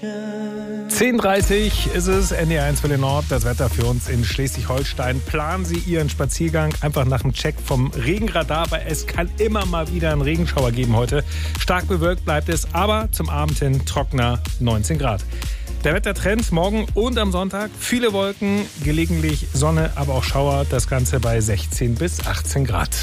10:30 ist es, NDR1 Welle Nord, das Wetter für uns in Schleswig-Holstein. Planen Sie Ihren Spaziergang einfach nach dem Check vom Regenradar, weil es kann immer mal wieder einen Regenschauer geben heute. Stark bewölkt bleibt es, aber zum Abend hin trockener, 19 Grad. Der Wettertrend morgen und am Sonntag, viele Wolken, gelegentlich Sonne, aber auch Schauer, das Ganze bei 16 bis 18 Grad.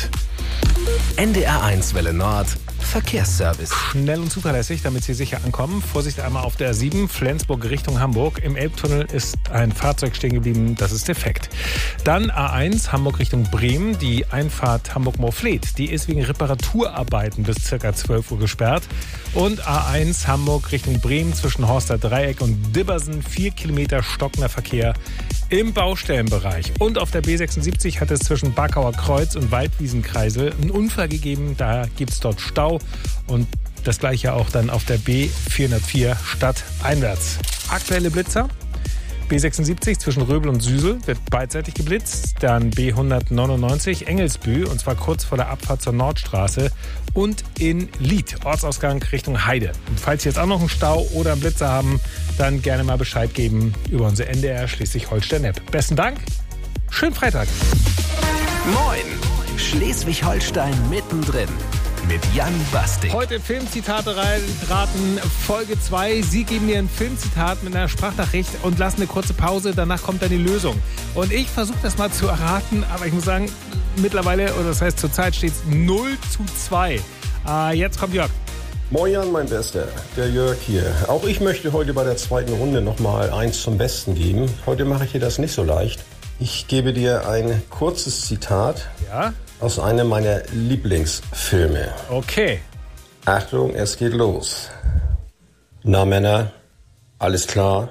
NDR1 Welle Nord, Verkehrsservice. Schnell und zuverlässig, damit Sie sicher ankommen. Vorsicht einmal auf der A7, Flensburg Richtung Hamburg. Im Elbtunnel ist ein Fahrzeug stehen geblieben, das ist defekt. Dann A1, Hamburg Richtung Bremen. Die Einfahrt Hamburg-Moorfleet, die ist wegen Reparaturarbeiten bis ca. 12 Uhr gesperrt. Und A1, Hamburg Richtung Bremen zwischen Horster Dreieck und Dibbersen. 4 Kilometer stockender Verkehr im Baustellenbereich. Und auf der B76 hat es zwischen Barkauer Kreuz und Waldwiesenkreisel einen Unfall gegeben. Da gibt es dort Stau und das gleiche auch dann auf der B404 stadteinwärts. Aktuelle Blitzer. B76 zwischen Röbel und Süsel wird beidseitig geblitzt. Dann B199 Engelsbü, und zwar kurz vor der Abfahrt zur Nordstraße. Und in Lied, Ortsausgang Richtung Heide. Und falls Sie jetzt auch noch einen Stau oder einen Blitzer haben, dann gerne mal Bescheid geben über unsere NDR Schleswig-Holstein-App. Besten Dank, schönen Freitag. Moin, Schleswig-Holstein mittendrin. Mit Jan Bastik. Heute Filmzitate raten, Folge 2. Sie geben mir ein Filmzitat mit einer Sprachnachricht und lassen eine kurze Pause. Danach kommt dann die Lösung. Und ich versuche das mal zu erraten, aber ich muss sagen, mittlerweile, oder das heißt zurzeit steht es 0:2. Jetzt kommt Jörg. Moin Jan, mein Bester, der Jörg hier. Auch ich möchte heute bei der zweiten Runde nochmal eins zum Besten geben. Heute mache ich dir das nicht so leicht. Ich gebe dir ein kurzes Zitat. Ja? Aus einem meiner Lieblingsfilme. Okay. Achtung, es geht los. Na Männer, alles klar?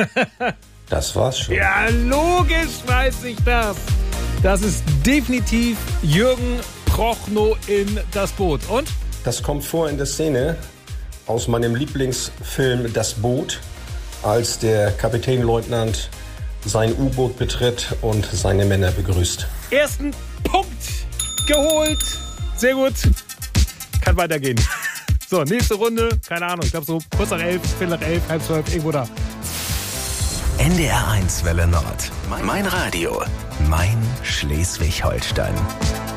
Das war's schon. Ja, logisch weiß ich das. Das ist definitiv Jürgen Prochnow in Das Boot. Und? Das kommt vor in der Szene aus meinem Lieblingsfilm Das Boot, als der Kapitänleutnant sein U-Boot betritt und seine Männer begrüßt. Ersten Punkt geholt. Sehr gut. Kann weitergehen. So, nächste Runde. Keine Ahnung. Ich glaube so kurz nach 11, Viertel nach 11, halb 12, irgendwo da. NDR1 Welle Nord. Mein Radio. Mein Schleswig-Holstein.